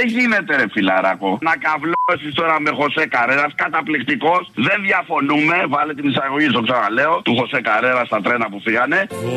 Δεν γίνεται, ρε φιλαράκο. Να καβλώσεις τώρα με Χωσέ Καρέρα, καταπληκτικός. Δεν διαφωνούμε. Βάλε την εισαγωγή, το ξαναλέω, του Χωσέ Καρέρα στα τρένα που φύγανε.